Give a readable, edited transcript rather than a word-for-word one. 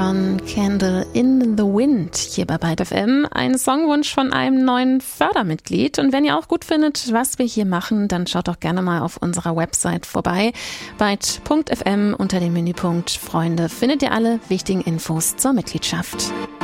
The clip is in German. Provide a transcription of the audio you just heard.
von Candle in the Wind hier bei Byte FM. Ein Songwunsch von einem neuen Fördermitglied. Und wenn ihr auch gut findet, was wir hier machen, dann schaut doch gerne mal auf unserer Website vorbei. Byte.fm unter dem Menüpunkt Freunde findet ihr alle wichtigen Infos zur Mitgliedschaft.